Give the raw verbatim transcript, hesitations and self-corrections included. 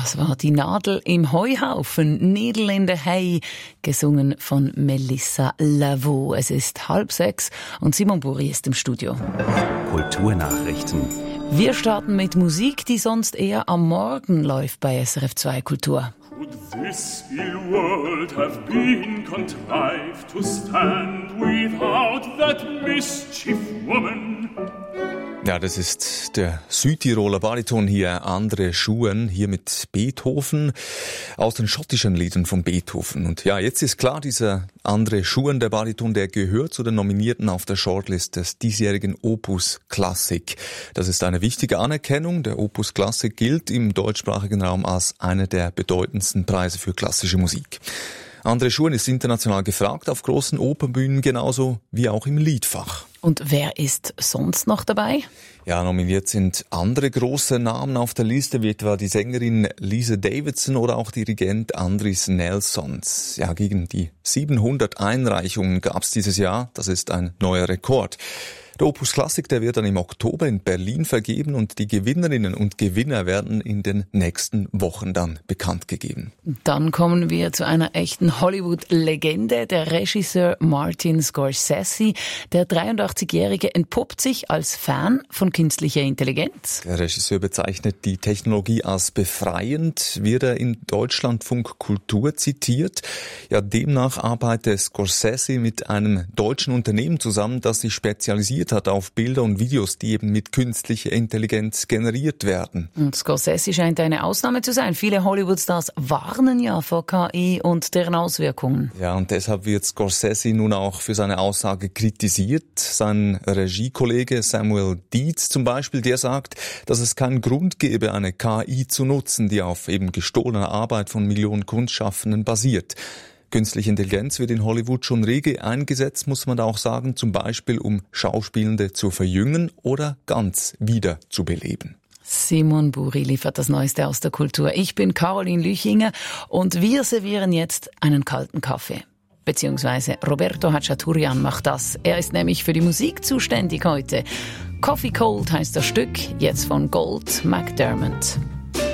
Das war die Nadel im Heuhaufen, Needle in the Hay, gesungen von Melissa Lavo. Es ist halb sechs und Simon Buri ist im Studio. Kulturnachrichten. Wir starten mit Musik, die sonst eher am Morgen läuft bei S R F zwei Kultur. Could this ill world have been contrived to stand without that mischief woman? Ja, das ist der Südtiroler Bariton hier, André Schuen, hier mit Beethoven, aus den schottischen Liedern von Beethoven. Und ja, jetzt ist klar, dieser André Schuen, der Bariton, der gehört zu den Nominierten auf der Shortlist des diesjährigen Opus Classic. Das ist eine wichtige Anerkennung. Der Opus Classic gilt im deutschsprachigen Raum als einer der bedeutendsten Preise für klassische Musik. André Schuen ist international gefragt auf großen Opernbühnen, genauso wie auch im Liedfach. Und wer ist sonst noch dabei? Ja, nominiert sind andere große Namen auf der Liste, wie etwa die Sängerin Lisa Davidson oder auch Dirigent Andris Nelsons. Ja, gegen die siebenhundert Einreichungen gab es dieses Jahr. Das ist ein neuer Rekord. Der Opus Classic, der wird dann im Oktober in Berlin vergeben und die Gewinnerinnen und Gewinner werden in den nächsten Wochen dann bekannt gegeben. Dann kommen wir zu einer echten Hollywood-Legende, der Regisseur Martin Scorsese. Der dreiundachtzigjährige entpuppt sich als Fan von künstlicher Intelligenz. Der Regisseur bezeichnet die Technologie als befreiend, wird er in Deutschlandfunk Kultur zitiert. Ja, demnach arbeitet Scorsese mit einem deutschen Unternehmen zusammen, das sich spezialisiert hat auf Bilder und Videos, die eben mit künstlicher Intelligenz generiert werden. Und Scorsese scheint eine Ausnahme zu sein. Viele Hollywood-Stars warnen ja vor K I und deren Auswirkungen. Ja, und deshalb wird Scorsese nun auch für seine Aussage kritisiert. Sein Regiekollege Samuel Dietz zum Beispiel, der sagt, dass es keinen Grund gäbe, eine K I zu nutzen, die auf eben gestohlener Arbeit von Millionen Kunstschaffenden basiert. Künstliche Intelligenz wird in Hollywood schon rege eingesetzt, muss man da auch sagen, zum Beispiel um Schauspielende zu verjüngen oder ganz wieder zu beleben. Simon Buri liefert das Neueste aus der Kultur. Ich bin Caroline Lüchinger und wir servieren jetzt einen kalten Kaffee. Beziehungsweise Roberto Hachaturian macht das. Er ist nämlich für die Musik zuständig heute. Coffee Cold heißt das Stück, jetzt von Gold McDermott.